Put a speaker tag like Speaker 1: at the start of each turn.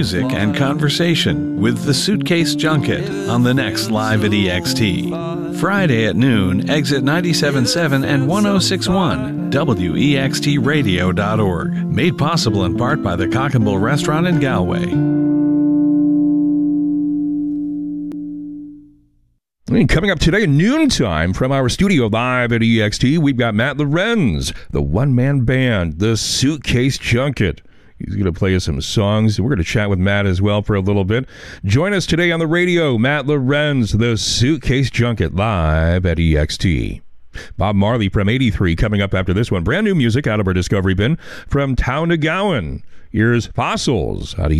Speaker 1: music and conversation with the Suitcase Junket on the next Live at EXT. Friday at noon, exit 97.7 and 106.1, WEXTradio.org. Made possible in part by the Cock and Bull Restaurant in Galway.
Speaker 2: Coming up today at noontime from our studio live at EXT, we've got Matt Lorenz, the one-man band, the Suitcase Junket. He's going to play us some songs. We're going to chat with Matt as well for a little bit. Join us today on the radio, Matt Lorenz, the Suitcase Junket, live at EXT. Bob Marley from 83 coming up after this one. Brand new music out of our Discovery bin from Town to Gowan. Here's Fossils out of